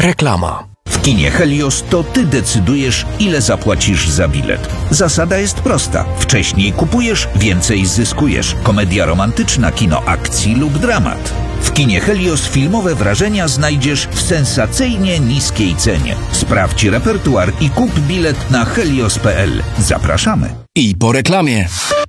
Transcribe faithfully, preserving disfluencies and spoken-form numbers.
Reklama. W kinie Helios to ty decydujesz, ile zapłacisz za bilet. Zasada jest prosta. Wcześniej kupujesz, więcej zyskujesz. Komedia romantyczna, kino akcji lub dramat. W kinie Helios filmowe wrażenia znajdziesz w sensacyjnie niskiej cenie. Sprawdź repertuar i kup bilet na helios kropka p l. Zapraszamy. I po reklamie.